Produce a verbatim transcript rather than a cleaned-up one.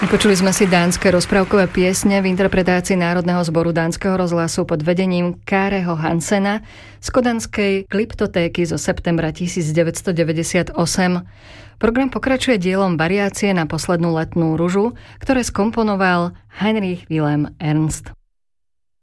Počuli sme si dánske rozprávkové piesne v interpretácii Národného zboru dánskeho rozhlasu pod vedením Káreho Hansena z kodanskej Glyptotéky zo septembra devätnásťstodeväťdesiatosem. Program pokračuje dielom Variácie na poslednú letnú ružu, ktoré skomponoval Heinrich Wilhelm Ernst.